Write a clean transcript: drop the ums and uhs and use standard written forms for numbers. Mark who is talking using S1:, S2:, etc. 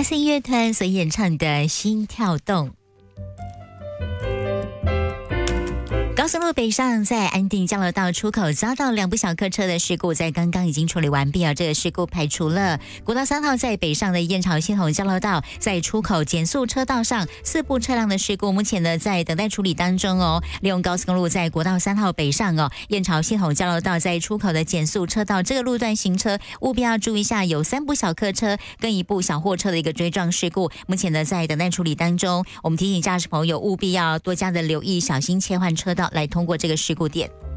S1: 斯音乐团所演唱的《心跳动》。高速路北上在安定交流道出口遭到2部小客车的事故，在刚刚已经处理完毕这个事故排除了。国道3号在北上的燕巢系统交流道在出口减速车道上4部车辆的事故，目前呢在等待处理当中利用高速公路在国道3号北上燕巢系统交流道在出口的减速车道这个路段行车务必要注意一下，有3部小客车跟1部小货车的一个追撞事故，目前呢在等待处理当中。我们提醒驾驶朋友务必要多加的留意，小心切换车道来通过这个事故点。